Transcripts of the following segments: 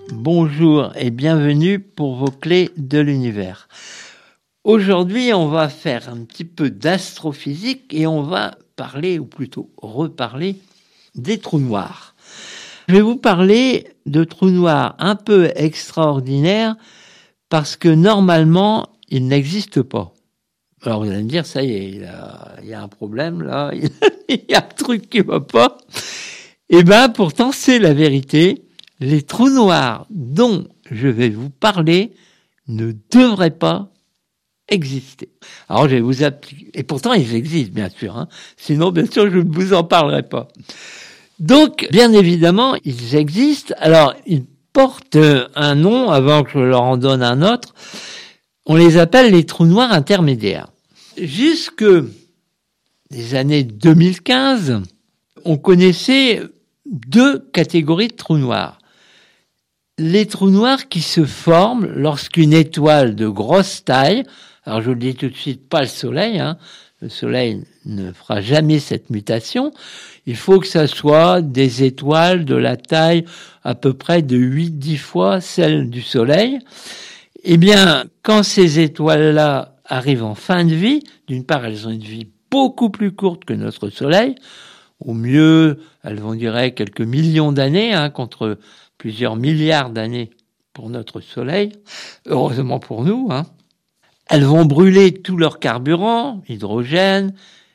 Bonjour et bienvenue pour vos clés de l'univers. Aujourd'hui, on va faire un petit peu d'astrophysique et on va parler, ou plutôt reparler, des trous noirs. Je vais vous parler de trous noirs un peu extraordinaires parce que normalement, ils n'existent pas. Alors vous allez me dire, ça y est, il y a un problème là, il y a un truc qui va pas. Eh bien, pourtant, c'est la vérité. Les trous noirs dont je vais vous parler ne devraient pas exister. Alors, je vais vous appliquer. Et pourtant, ils existent, bien sûr. Hein. Sinon, bien sûr, je ne vous en parlerai pas. Donc, bien évidemment, ils existent. Alors, ils portent un nom avant que je leur en donne un autre. On les appelle les trous noirs intermédiaires. Jusque les années 2015, on connaissait deux catégories de trous noirs. Les trous noirs qui se forment lorsqu'une étoile de grosse taille, alors je vous le dis tout de suite, pas le Soleil, hein, le Soleil ne fera jamais cette mutation, il faut que ça soit des étoiles de la taille à peu près de 8-10 fois celle du Soleil. Eh bien, quand ces étoiles-là arrivent en fin de vie, d'une part, elles ont une vie beaucoup plus courte que notre Soleil, au mieux, elles vont durer quelques millions d'années, hein, contre plusieurs milliards d'années pour notre Soleil, heureusement pour nous. Hein. Elles vont brûler tout leur carburant, hydrogène,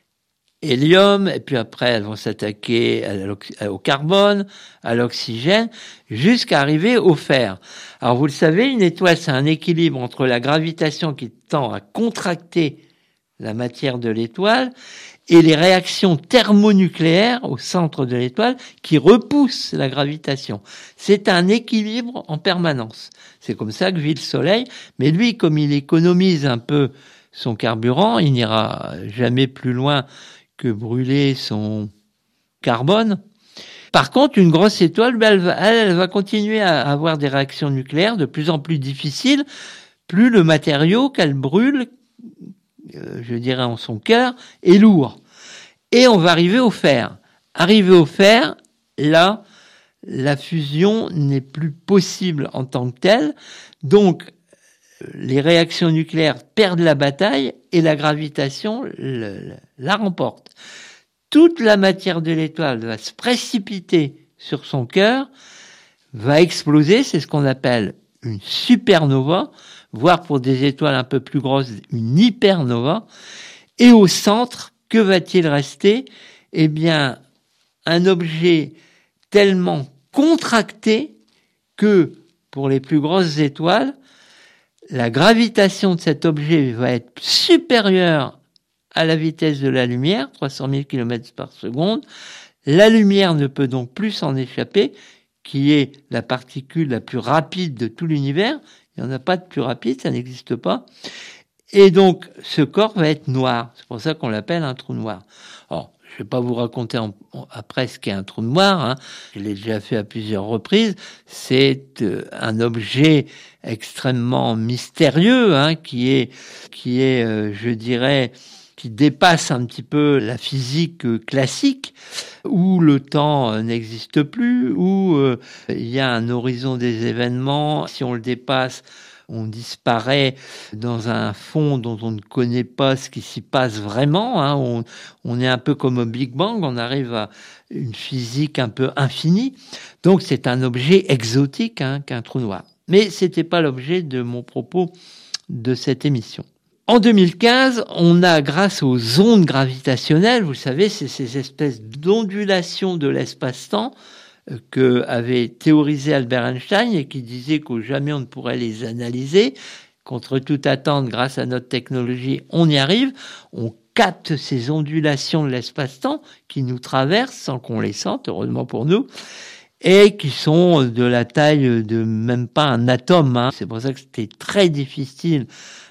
hélium, et puis après elles vont s'attaquer au carbone, à l'oxygène, jusqu'à arriver au fer. Alors vous le savez, une étoile, c'est un équilibre entre la gravitation qui tend à contracter la matière de l'étoile et les réactions thermonucléaires au centre de l'étoile qui repoussent la gravitation. C'est un équilibre en permanence. C'est comme ça que vit le Soleil, mais lui, comme il économise un peu son carburant, il n'ira jamais plus loin que brûler son carbone. Par contre, une grosse étoile, elle va continuer à avoir des réactions nucléaires de plus en plus difficiles, plus le matériau qu'elle brûle, je dirais en son cœur, est lourd. Et on va arriver au fer. Arrivé au fer, là, la fusion n'est plus possible en tant que telle. Donc, les réactions nucléaires perdent la bataille et la gravitation la remporte. Toute la matière de l'étoile va se précipiter sur son cœur, va exploser, c'est ce qu'on appelle une supernova, voire pour des étoiles un peu plus grosses, une hypernova. Et au centre, que va-t-il rester ? Eh bien, un objet tellement contracté que, pour les plus grosses étoiles, la gravitation de cet objet va être supérieure à la vitesse de la lumière, 300 000 km par seconde. La lumière ne peut donc plus s'en échapper, qui est la particule la plus rapide de tout l'univers. Il n'y en a pas de plus rapide, ça n'existe pas. Et donc, ce corps va être noir. C'est pour ça qu'on l'appelle un trou noir. Alors, je ne vais pas vous raconter après ce qu'est un trou noir. Hein. Je l'ai déjà fait à plusieurs reprises. C'est un objet extrêmement mystérieux, hein, qui est, je dirais, qui dépasse un petit peu la physique classique, où le temps n'existe plus, où il y a un horizon des événements. Si on le dépasse, on disparaît dans un fond dont on ne connaît pas ce qui s'y passe vraiment. Hein. On est un peu comme au Big Bang, on arrive à une physique un peu infinie. Donc c'est un objet exotique, hein, qu'un trou noir. Mais c'était pas l'objet de mon propos de cette émission. En 2015, on a, grâce aux ondes gravitationnelles, vous savez, c'est ces espèces d'ondulations de l'espace-temps que avait théorisé Albert Einstein et qui disait qu'au jamais on ne pourrait les analyser. Contre toute attente, grâce à notre technologie, on y arrive. On capte ces ondulations de l'espace-temps qui nous traversent sans qu'on les sente, heureusement pour nous, et qui sont de la taille de même pas un atome. Hein. C'est pour ça que c'était très difficile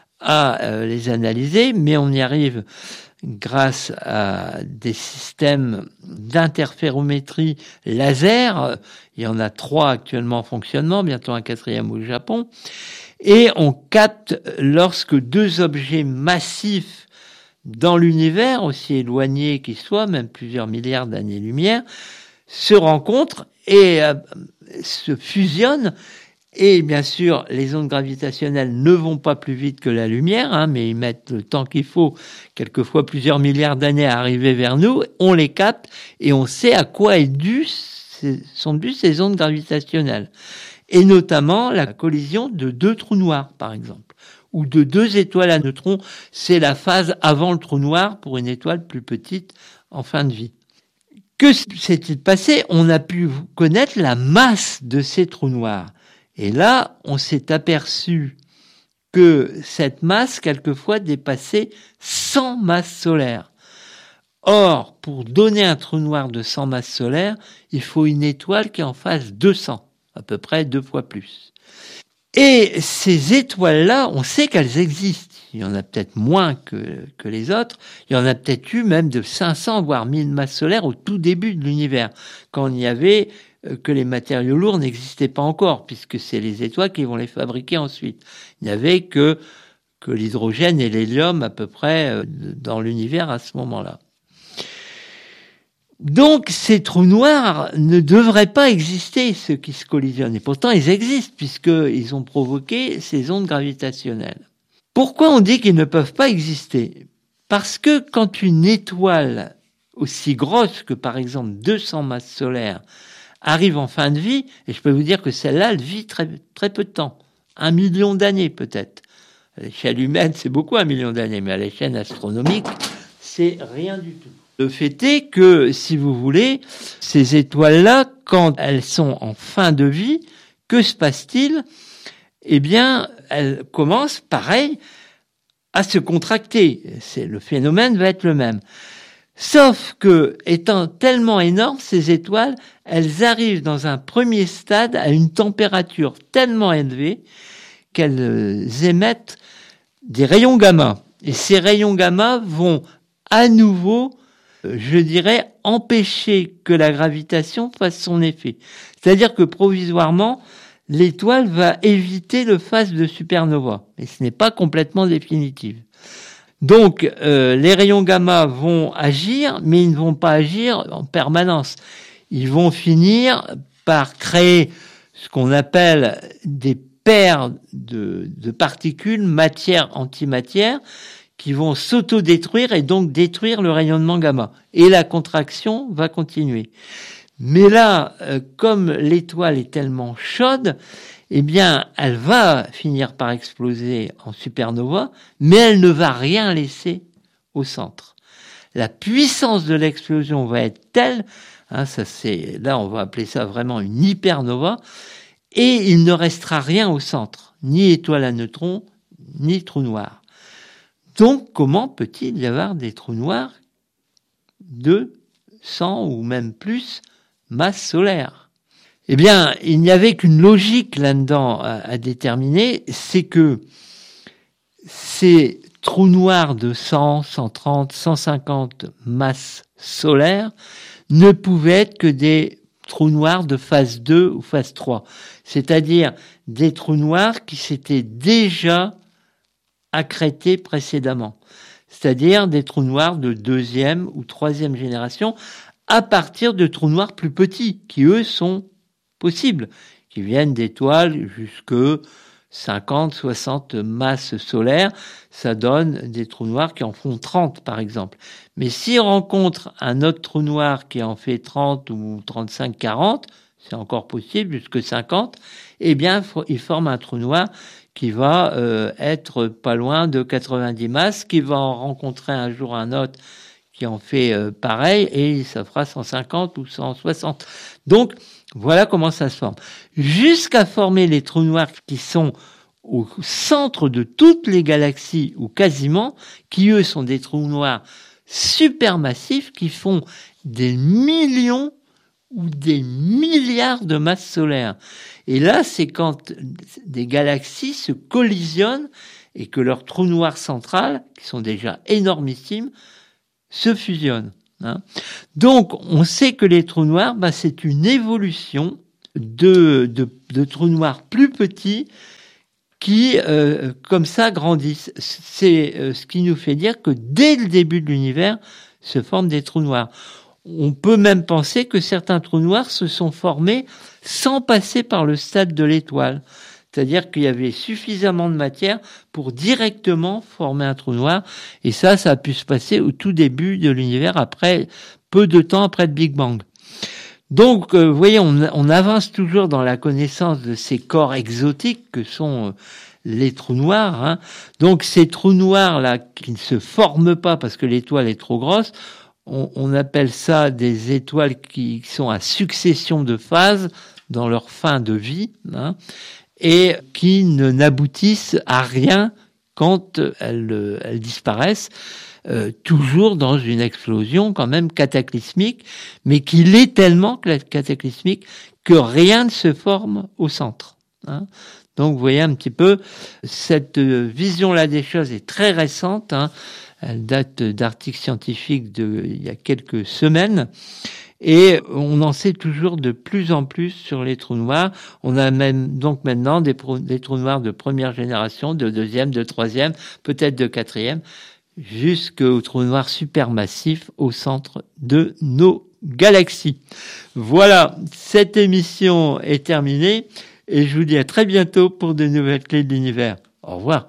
à les analyser, mais on y arrive grâce à des systèmes d'interférométrie laser. Il y en a 3 actuellement en fonctionnement, bientôt un 4e au Japon. Et on capte lorsque 2 objets massifs dans l'univers, aussi éloignés qu'ils soient, même plusieurs milliards d'années-lumière, se rencontrent et se fusionnent Et bien sûr, les ondes gravitationnelles ne vont pas plus vite que la lumière, mais ils mettent le temps qu'il faut, quelquefois plusieurs milliards d'années à arriver vers nous. On les capte et on sait à quoi sont dues ces ondes gravitationnelles. Et notamment la collision de deux trous noirs, par exemple, ou de deux étoiles à neutrons. C'est la phase avant le trou noir pour une étoile plus petite en fin de vie. Que s'est-il passé? On a pu connaître la masse de ces trous noirs. Et là, on s'est aperçu que cette masse, quelquefois, dépassait 100 masses solaires. Or, pour donner un trou noir de 100 masses solaires, il faut une étoile qui en fasse 200, à peu près 2 fois plus. Et ces étoiles-là, on sait qu'elles existent. Il y en a peut-être moins que les autres. Il y en a peut-être eu même de 500, voire 1000 masses solaires au tout début de l'univers, quand il n'y avait que les matériaux lourds n'existaient pas encore, puisque c'est les étoiles qui vont les fabriquer ensuite. Il n'y avait que l'hydrogène et l'hélium à peu près dans l'univers à ce moment-là. Donc, ces trous noirs ne devraient pas exister, ceux qui se collisionnent. Et pourtant, ils existent, puisqu'ils ont provoqué ces ondes gravitationnelles. Pourquoi on dit qu'ils ne peuvent pas exister? Parce que quand une étoile aussi grosse que, par exemple, 200 masses solaires arrive en fin de vie, et je peux vous dire que celle-là, elle vit très, très peu de temps. 1 million d'années, peut-être. À l'échelle humaine, c'est beaucoup, 1 million d'années, mais à l'échelle astronomique, c'est rien du tout. Le fait est que, si vous voulez, ces étoiles-là, quand elles sont en fin de vie, que se passe-t-il? Eh bien, elles commencent, pareil, à se contracter. Le phénomène va être le même. Sauf que, étant tellement énormes, ces étoiles, elles arrivent dans un premier stade à une température tellement élevée qu'elles émettent des rayons gamma. Et ces rayons gamma vont à nouveau, je dirais, empêcher que la gravitation fasse son effet. C'est-à-dire que provisoirement, l'étoile va éviter le phase de supernova. Et ce n'est pas complètement définitif. Donc, les rayons gamma vont agir, mais ils ne vont pas agir en permanence. Ils vont finir par créer ce qu'on appelle des paires de particules matière-antimatière qui vont s'autodétruire et donc détruire le rayonnement gamma. Et la contraction va continuer. Mais là, comme l'étoile est tellement chaude, eh bien, elle va finir par exploser en supernova, mais elle ne va rien laisser au centre. La puissance de l'explosion va être telle, là on va appeler ça vraiment une hypernova, et il ne restera rien au centre, ni étoile à neutrons, ni trou noir. Donc, comment peut-il y avoir des trous noirs de 100 ou même plus masse solaire? Eh bien, il n'y avait qu'une logique là-dedans à déterminer, c'est que ces trous noirs de 100, 130, 150 masses solaires ne pouvaient être que des trous noirs de phase 2 ou phase 3, c'est-à-dire des trous noirs qui s'étaient déjà accrétés précédemment, c'est-à-dire des trous noirs de deuxième ou troisième génération, à partir de trous noirs plus petits, qui eux sont possibles, qui viennent d'étoiles jusque 50, 60 masses solaires, ça donne des trous noirs qui en font 30 par exemple. Mais si on rencontre un autre trou noir qui en fait 30 ou 35, 40, c'est encore possible, jusque 50, eh bien il forme un trou noir qui va être pas loin de 90 masses, qui va en rencontrer un jour un autre qui en fait pareil, et ça fera 150 ou 160. Donc, voilà comment ça se forme. Jusqu'à former les trous noirs qui sont au centre de toutes les galaxies, ou quasiment, qui eux sont des trous noirs supermassifs qui font des millions ou des milliards de masses solaires. Et là, c'est quand des galaxies se collisionnent et que leurs trous noirs centrales, qui sont déjà énormissimes, se fusionnent. Donc, on sait que les trous noirs, c'est une évolution de trous noirs plus petits qui, comme ça, grandissent. C'est ce qui nous fait dire que dès le début de l'univers se forment des trous noirs. On peut même penser que certains trous noirs se sont formés sans passer par le stade de l'étoile. C'est-à-dire qu'il y avait suffisamment de matière pour directement former un trou noir. Et ça a pu se passer au tout début de l'univers, peu de temps après le Big Bang. Donc, vous voyez, on avance toujours dans la connaissance de ces corps exotiques que sont les trous noirs. Hein. Donc, ces trous noirs-là, qui ne se forment pas parce que l'étoile est trop grosse, on appelle ça des étoiles qui sont à succession de phases dans leur fin de vie, hein, et qui n'aboutissent à rien quand elles disparaissent. Toujours dans une explosion quand même cataclysmique, mais qui l'est tellement cataclysmique que rien ne se forme au centre. Hein. Donc vous voyez un petit peu, cette vision-là des choses est très récente, hein. Elle date d'articles scientifiques il y a quelques semaines, et on en sait toujours de plus en plus sur les trous noirs. On a même donc maintenant des trous noirs de première génération, de deuxième, de troisième, peut-être de quatrième, jusqu'au trou noir supermassif au centre de nos galaxies. Voilà, cette émission est terminée et je vous dis à très bientôt pour de nouvelles clés de l'univers. Au revoir.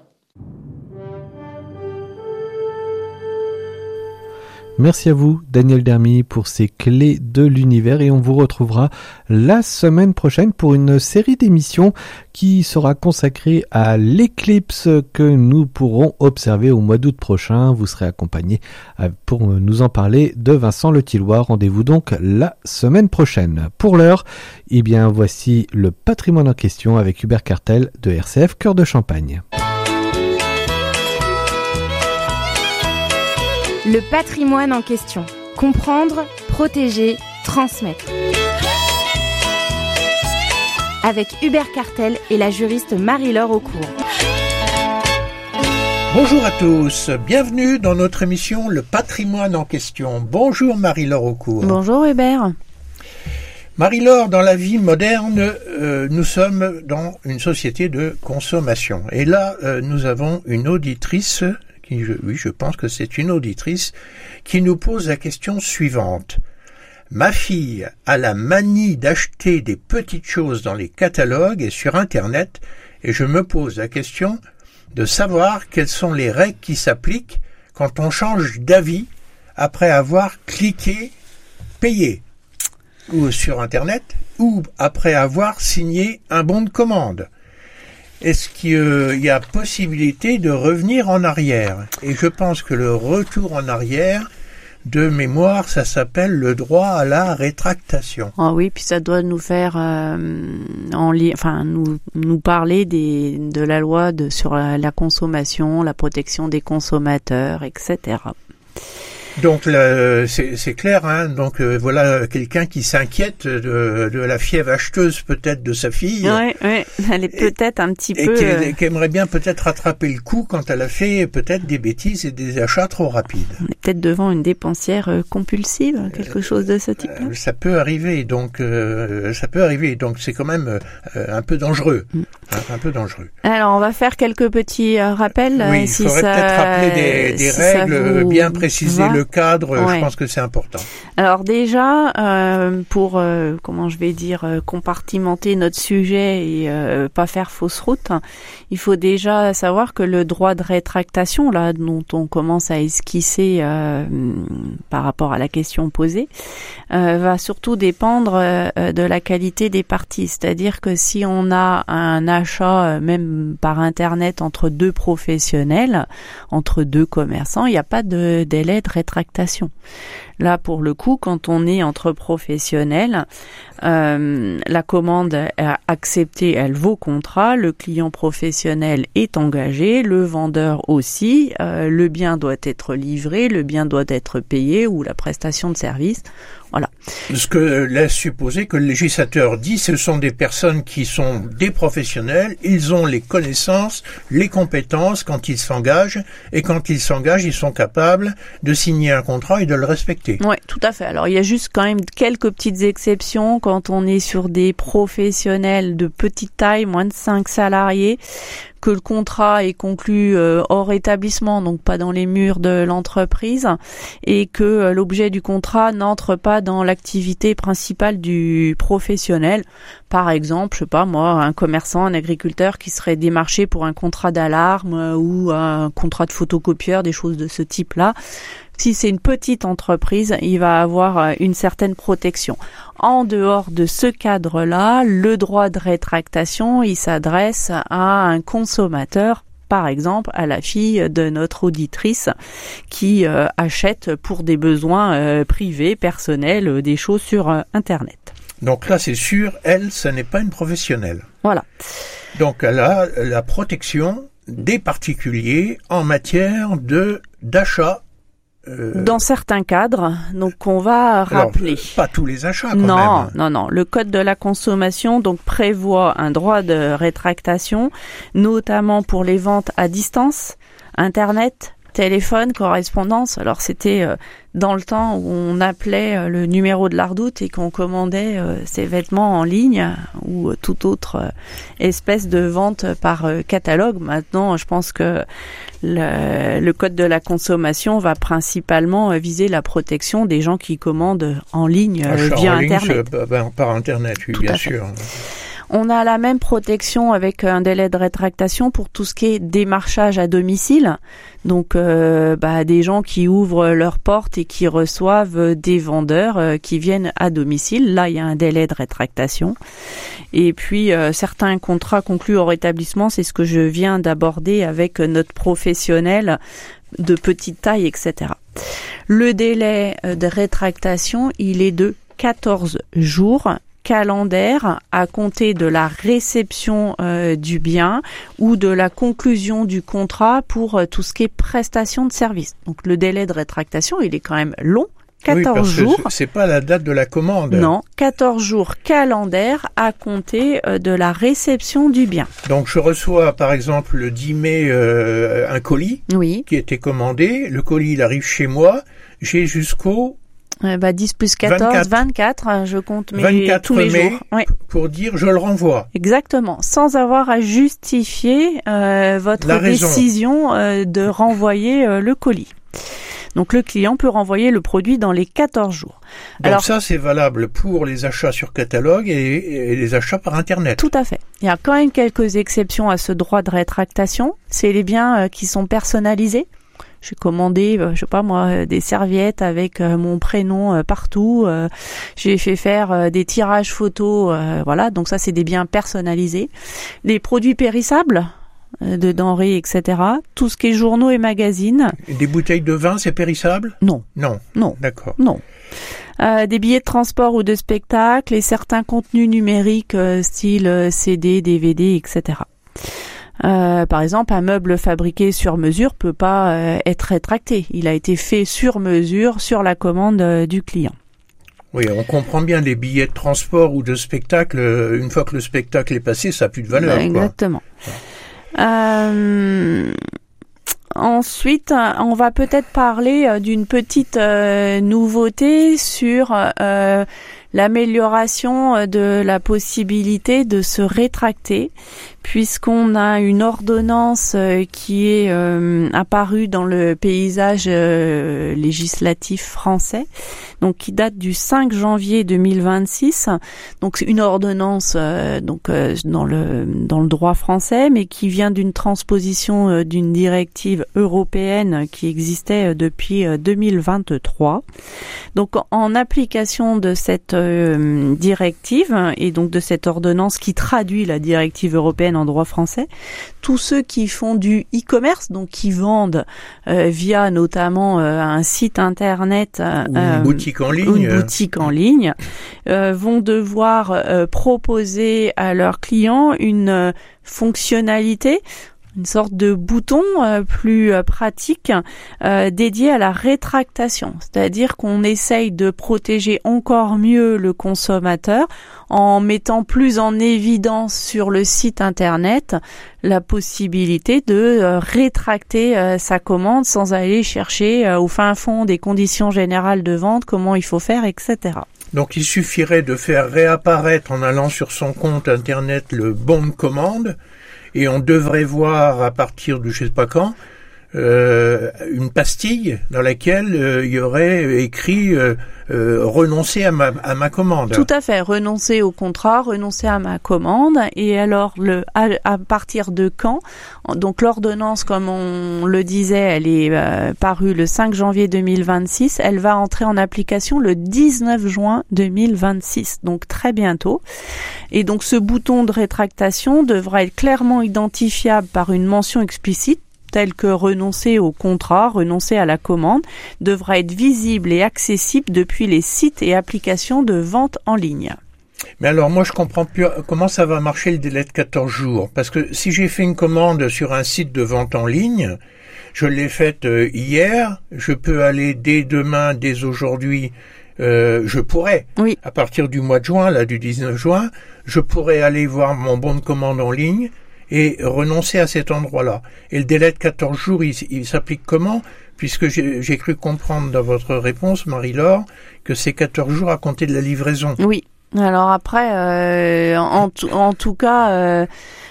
Merci à vous, Daniel Dermy, pour ces clés de l'univers, et on vous retrouvera la semaine prochaine pour une série d'émissions qui sera consacrée à l'éclipse que nous pourrons observer au mois d'août prochain. Vous serez accompagné pour nous en parler de Vincent Le Tilloy. Rendez-vous donc la semaine prochaine. Pour l'heure, voici le patrimoine en question avec Hubert Cartel de RCF Cœur de Champagne. Le patrimoine en question. Comprendre, protéger, transmettre. Avec Hubert Cartel et la juriste Marie-Laure Aucourt. Bonjour à tous, bienvenue dans notre émission Le patrimoine en question. Bonjour Marie-Laure Aucourt. Bonjour Hubert. Marie-Laure, dans la vie moderne, nous sommes dans une société de consommation. Et là, nous avons une auditrice je pense que c'est une auditrice, qui nous pose la question suivante. Ma fille a la manie d'acheter des petites choses dans les catalogues et sur Internet, et je me pose la question de savoir quelles sont les règles qui s'appliquent quand on change d'avis après avoir cliqué « Payer » ou sur Internet, ou après avoir signé un bon de commande. Est-ce qu'il y a possibilité de revenir en arrière? Et je pense que le retour en arrière, de mémoire, ça s'appelle le droit à la rétractation. Ah oui, puis ça doit nous faire nous parler de la loi sur la consommation, la protection des consommateurs, etc. Donc c'est clair, hein. Donc voilà quelqu'un qui s'inquiète de la fièvre acheteuse peut-être de sa fille. Oui, elle est peut-être un petit peu. Et qui aimerait bien peut-être rattraper le coup quand elle a fait peut-être des bêtises et des achats trop rapides. On est peut-être devant une dépensière compulsive, quelque chose de ce type-là. Ça peut arriver, donc c'est quand même un peu dangereux, un peu dangereux. Alors on va faire quelques petits rappels. Oui, il faudrait peut-être rappeler des règles, bien préciser le cadre, ouais. Je pense que c'est important. Alors déjà, pour compartimenter notre sujet et pas faire fausse route, il faut déjà savoir que le droit de rétractation, là, dont on commence à esquisser par rapport à la question posée, va surtout dépendre de la qualité des parties. C'est-à-dire que si on a un achat, même par Internet, entre deux professionnels, entre deux commerçants, il n'y a pas de délai de rétractation. Là, pour le coup, quand on est entre professionnels, la commande acceptée, elle vaut contrat, le client professionnel est engagé, le vendeur aussi, le bien doit être livré, le bien doit être payé ou la prestation de service. Voilà. Ce que laisse supposer que le législateur dit, ce sont des personnes qui sont des professionnels, ils ont les connaissances, les compétences quand ils s'engagent, et quand ils s'engagent, ils sont capables de signer un contrat et de le respecter. Oui, tout à fait. Alors, il y a juste quand même quelques petites exceptions quand on est sur des professionnels de petite taille, moins de 5 salariés, que le contrat est conclu hors établissement, donc pas dans les murs de l'entreprise, et que l'objet du contrat n'entre pas dans l'activité principale du professionnel. Par exemple, je sais pas moi, un commerçant, un agriculteur qui serait démarché pour un contrat d'alarme ou un contrat de photocopieur, des choses de ce type-là. Si c'est une petite entreprise, il va avoir une certaine protection. En dehors de ce cadre-là, le droit de rétractation, il s'adresse à un consommateur, par exemple à la fille de notre auditrice qui achète pour des besoins privés, personnels, des choses sur Internet. Donc là, c'est sûr, elle, ça n'est pas une professionnelle. Voilà. Donc elle a la protection des particuliers en matière d'achat. Dans certains cadres, donc on va rappeler. Alors, pas tous les achats quand même. Non. Le Code de la consommation donc prévoit un droit de rétractation, notamment pour les ventes à distance, Internet, téléphone, correspondance. Alors c'était dans le temps où on appelait le numéro de la Redoute et qu'on commandait ses vêtements en ligne ou toute autre espèce de vente par catalogue. Maintenant, je pense que le Code de la consommation va principalement viser la protection des gens qui commandent en ligne via Internet. Par Internet, oui, bien sûr. On a la même protection avec un délai de rétractation pour tout ce qui est démarchage à domicile. Donc des gens qui ouvrent leurs portes et qui reçoivent des vendeurs qui viennent à domicile. Là, il y a un délai de rétractation. Et puis, certains contrats conclus hors établissement, c'est ce que je viens d'aborder avec notre professionnel de petite taille, etc. Le délai de rétractation, il est de 14 jours calendaire à compter de la réception du bien ou de la conclusion du contrat pour tout ce qui est prestation de service. Donc le délai de rétractation, il est quand même long, 14 jours. C'est pas la date de la commande. Non, 14 jours calendaire à compter de la réception du bien. Donc je reçois par exemple le 10 mai un colis qui était commandé, le colis il arrive chez moi, j'ai jusqu'au 10 plus 14, 24, je compte tous les jours. Oui. Pour dire je le renvoie. Exactement, sans avoir à justifier votre décision de renvoyer le colis. Donc le client peut renvoyer le produit dans les 14 jours. Donc alors, ça c'est valable pour les achats sur catalogue et les achats par Internet. Tout à fait. Il y a quand même quelques exceptions à ce droit de rétractation. C'est les biens qui sont personnalisés. J'ai commandé, des serviettes avec mon prénom partout. J'ai fait faire des tirages photos, donc ça c'est des biens personnalisés. Les produits périssables, de denrées, etc. Tout ce qui est journaux et magazines. Des bouteilles de vin, c'est périssable ? Non. D'accord. Non. Des billets de transport ou de spectacle et certains contenus numériques, style CD, DVD, etc. Par exemple, un meuble fabriqué sur mesure peut pas être rétracté. Il a été fait sur mesure, sur la commande du client. Oui, on comprend bien les billets de transport ou de spectacle. Une fois que le spectacle est passé, ça n'a plus de valeur. Exactement. Ensuite, on va peut-être parler d'une petite nouveauté sur l'amélioration de la possibilité de se rétracter, puisqu'on a une ordonnance qui est apparue dans le paysage législatif français, donc qui date du 5 janvier 2026. Donc une ordonnance dans le droit français, mais qui vient d'une transposition d'une directive européenne qui existait depuis 2023. Donc en application de cette directive et donc de cette ordonnance qui traduit la directive européenne en droit français, tous ceux qui font du e-commerce, donc qui vendent via notamment un site internet ou une boutique en ligne, vont devoir proposer à leurs clients une fonctionnalité, une sorte de bouton plus pratique dédié à la rétractation. C'est-à-dire qu'on essaye de protéger encore mieux le consommateur en mettant plus en évidence sur le site internet la possibilité de rétracter sa commande sans aller chercher au fin fond des conditions générales de vente, comment il faut faire, etc. Donc il suffirait de faire réapparaître en allant sur son compte internet le bon de commande. et on devrait voir à partir de je sais pas quand une pastille dans laquelle il y aurait écrit renoncer à ma commande. Tout à fait, renoncer au contrat, renoncer à ma commande. Et alors, à partir de quand? Donc l'ordonnance, comme on le disait, elle est parue le 5 janvier 2026. Elle va entrer en application le 19 juin 2026, donc très bientôt. Et donc ce bouton de rétractation devra être clairement identifiable par une mention explicite, telle que renoncer au contrat, renoncer à la commande, devra être visible et accessible depuis les sites et applications de vente en ligne. Mais alors, moi, je comprends plus comment ça va marcher le délai de 14 jours. Parce que si j'ai fait une commande sur un site de vente en ligne, je l'ai faite hier, je peux aller dès demain, dès aujourd'hui, je pourrais, oui. À partir du mois de juin, là, du 19 juin, je pourrais aller voir mon bon de commande en ligne et renoncer à cet endroit-là. Et le délai de 14 jours, il s'applique comment? Puisque j'ai cru comprendre dans votre réponse, Marie-Laure, que c'est 14 jours à compter de la livraison. Oui. Alors après, en tout cas...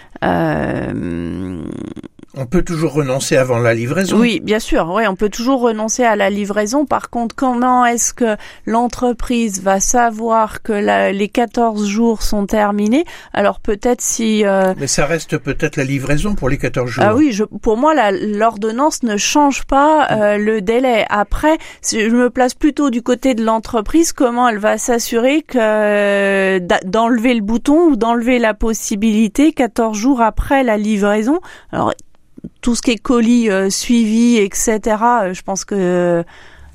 on peut toujours renoncer avant la livraison. Oui, bien sûr. Oui, on peut toujours renoncer à la livraison. Par contre, comment est-ce que l'entreprise va savoir que les 14 jours sont terminés? Alors peut-être si... Mais ça reste peut-être la livraison pour les 14 jours. Ah oui, pour moi, l'ordonnance ne change pas le délai. Après, je me place plutôt du côté de l'entreprise. Comment elle va s'assurer que d'enlever le bouton ou d'enlever la possibilité 14 jours après la livraison? Alors, tout ce qui est colis suivi, etc., je pense que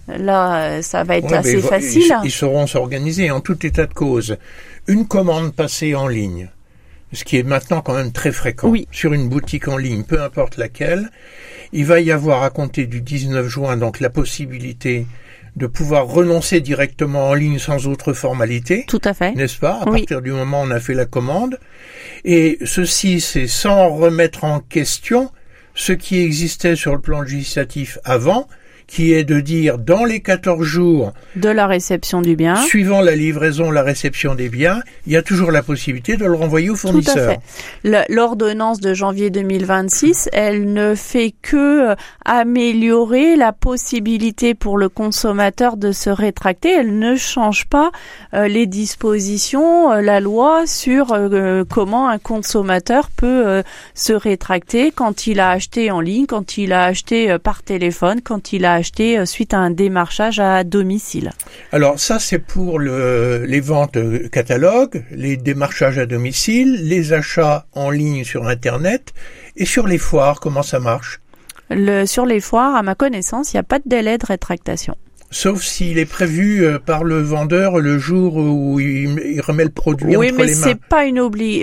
là, ça va être assez facile. Ils sauront s'organiser en tout état de cause. Une commande passée en ligne, ce qui est maintenant quand même très fréquent, oui. Sur une boutique en ligne, peu importe laquelle, il va y avoir à compter du 19 juin donc la possibilité de pouvoir renoncer directement en ligne sans autre formalité. Tout à fait. N'est-ce pas? À oui. partir du moment où on a fait la commande. Et ceci, c'est sans remettre en question ce qui existait sur le plan législatif avant, qui est de dire dans les 14 jours de la réception du bien, suivant la livraison, la réception des biens, il y a toujours la possibilité de le renvoyer au fournisseur. Tout à fait. L'ordonnance de janvier 2026, elle ne fait que améliorer la possibilité pour le consommateur de se rétracter. Elle ne change pas les dispositions, la loi sur comment un consommateur peut se rétracter quand il a acheté en ligne, quand il a acheté par téléphone, quand il a acheté suite à un démarchage à domicile. Alors ça, c'est pour les ventes catalogues, les démarchages à domicile, les achats en ligne sur Internet et sur les foires, comment ça marche? Sur les foires, à ma connaissance, il n'y a pas de délai de rétractation. Sauf s'il est prévu par le vendeur le jour où il remet le produit entre les mains. Oui, mais c'est pas une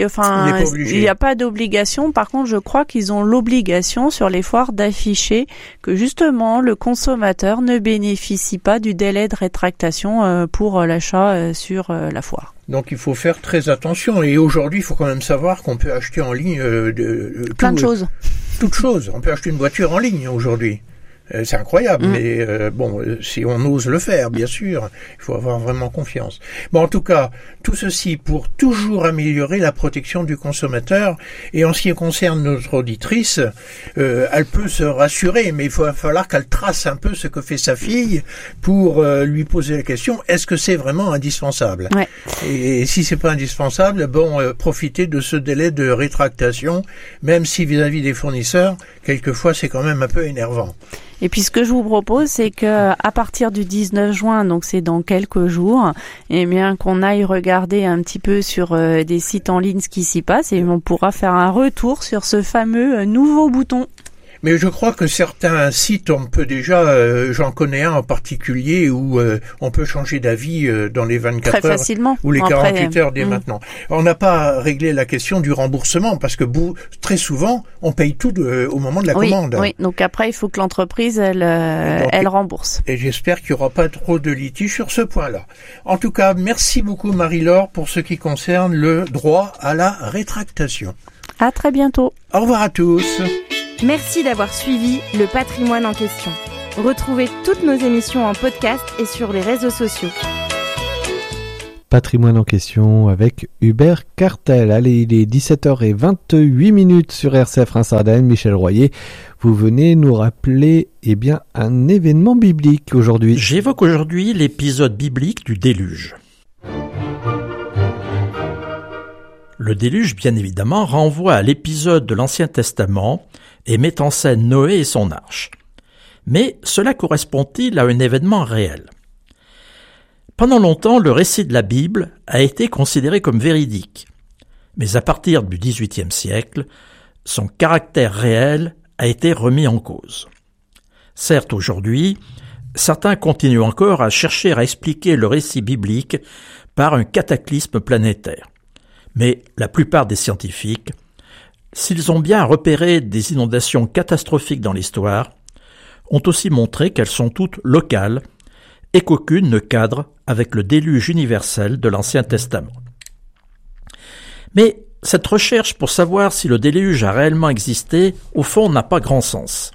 il n'y a pas d'obligation. Par contre, je crois qu'ils ont l'obligation sur les foires d'afficher que justement le consommateur ne bénéficie pas du délai de rétractation pour l'achat sur la foire. Donc il faut faire très attention. Et aujourd'hui, il faut quand même savoir qu'on peut acheter en ligne plein de choses. Toutes choses. On peut acheter une voiture en ligne aujourd'hui. C'est incroyable, mais si on ose le faire, bien sûr, il faut avoir vraiment confiance. Bon, en tout cas, tout ceci pour toujours améliorer la protection du consommateur. Et en ce qui concerne notre auditrice, elle peut se rassurer, mais il va falloir qu'elle trace un peu ce que fait sa fille pour lui poser la question, est-ce que c'est vraiment indispensable? Ouais. Et si c'est pas indispensable, profitez de ce délai de rétractation, même si vis-à-vis des fournisseurs, quelquefois c'est quand même un peu énervant. Et puis ce que je vous propose, c'est que à partir du 19 juin, donc c'est dans quelques jours, eh bien qu'on aille regarder un petit peu sur des sites en ligne ce qui s'y passe et on pourra faire un retour sur ce fameux nouveau bouton. Mais je crois que certains sites, on peut déjà, j'en connais un en particulier où on peut changer d'avis dans les 24 très heures facilement. ou les 48 heures dès maintenant. On n'a pas réglé la question du remboursement parce que très souvent, on paye tout au moment de la commande. Oui, donc après, il faut que l'entreprise, elle rembourse. Et j'espère qu'il n'y aura pas trop de litiges sur ce point-là. En tout cas, merci beaucoup Marie-Laure pour ce qui concerne le droit à la rétractation. À très bientôt. Au revoir à tous. Merci d'avoir suivi Le Patrimoine en question. Retrouvez toutes nos émissions en podcast et sur les réseaux sociaux. Patrimoine en question avec Hubert Cartel. Allez, il est 17h28 sur RCF Reims-Ardennes. Michel Royer, vous venez nous rappeler un événement biblique aujourd'hui. J'évoque aujourd'hui l'épisode biblique du déluge. Le déluge, bien évidemment, renvoie à l'épisode de l'Ancien Testament et met en scène Noé et son arche. Mais cela correspond-il à un événement réel ? Pendant longtemps, le récit de la Bible a été considéré comme véridique. Mais à partir du XVIIIe siècle, son caractère réel a été remis en cause. Certes, aujourd'hui, certains continuent encore à chercher à expliquer le récit biblique par un cataclysme planétaire. Mais la plupart des scientifiques, s'ils ont bien repéré des inondations catastrophiques dans l'histoire, ont aussi montré qu'elles sont toutes locales et qu'aucune ne cadre avec le déluge universel de l'Ancien Testament. Mais cette recherche pour savoir si le déluge a réellement existé, au fond, n'a pas grand sens.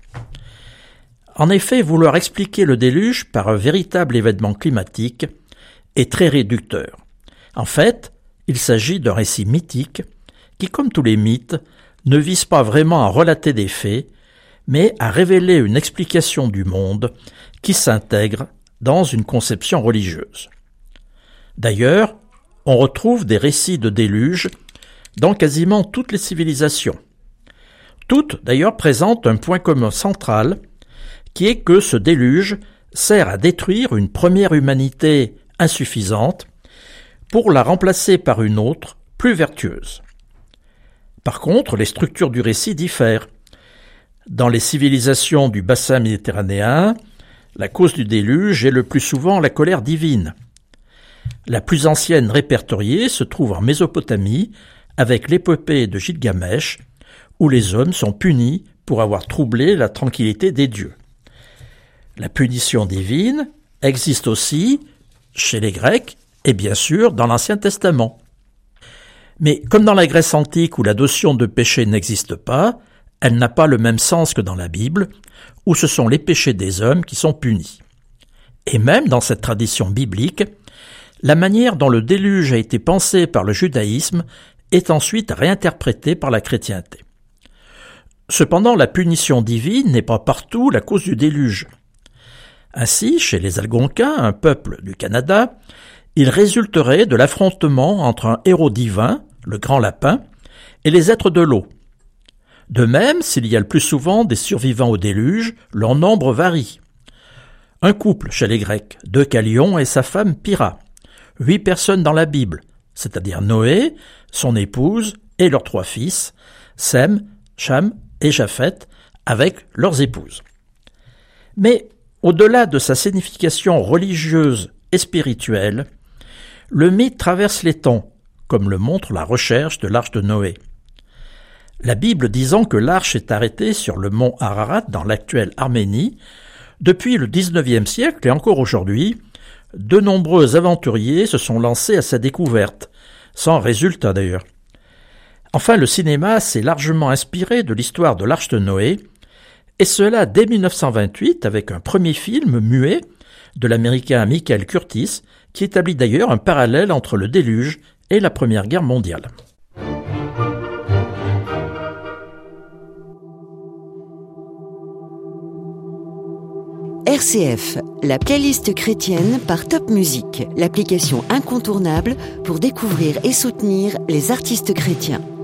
En effet, vouloir expliquer le déluge par un véritable événement climatique est très réducteur. En fait, il s'agit d'un récit mythique qui, comme tous les mythes, ne vise pas vraiment à relater des faits, mais à révéler une explication du monde qui s'intègre dans une conception religieuse. D'ailleurs, on retrouve des récits de déluge dans quasiment toutes les civilisations. Toutes, d'ailleurs, présentent un point commun central, qui est que ce déluge sert à détruire une première humanité insuffisante pour la remplacer par une autre, plus vertueuse. Par contre, les structures du récit diffèrent. Dans les civilisations du bassin méditerranéen, la cause du déluge est le plus souvent la colère divine. La plus ancienne répertoriée se trouve en Mésopotamie avec l'épopée de Gilgamesh, où les hommes sont punis pour avoir troublé la tranquillité des dieux. La punition divine existe aussi chez les Grecs et bien sûr dans l'Ancien Testament. Mais comme dans la Grèce antique où la notion de péché n'existe pas, elle n'a pas le même sens que dans la Bible, où ce sont les péchés des hommes qui sont punis. Et même dans cette tradition biblique, la manière dont le déluge a été pensé par le judaïsme est ensuite réinterprétée par la chrétienté. Cependant, la punition divine n'est pas partout la cause du déluge. Ainsi, chez les Algonquins, un peuple du Canada, il résulterait de l'affrontement entre un héros divin, le grand lapin, et les êtres de l'eau. De même, s'il y a le plus souvent des survivants au déluge, leur nombre varie. Un couple chez les Grecs, Deucalion et sa femme Pyrrha. 8 personnes dans la Bible, c'est-à-dire Noé, son épouse et leurs 3 fils, Sem, Cham et Japheth, avec leurs épouses. Mais au-delà de sa signification religieuse et spirituelle, le mythe traverse les temps, comme le montre la recherche de l'arche de Noé. La Bible disant que l'arche est arrêtée sur le mont Ararat dans l'actuelle Arménie, depuis le XIXe siècle et encore aujourd'hui, de nombreux aventuriers se sont lancés à sa découverte, sans résultat d'ailleurs. Enfin, le cinéma s'est largement inspiré de l'histoire de l'arche de Noé, et cela dès 1928 avec un premier film muet de l'Américain Michael Curtis, qui établit d'ailleurs un parallèle entre le déluge et la Première Guerre mondiale. RCF, la playlist chrétienne par Top Music, l'application incontournable pour découvrir et soutenir les artistes chrétiens.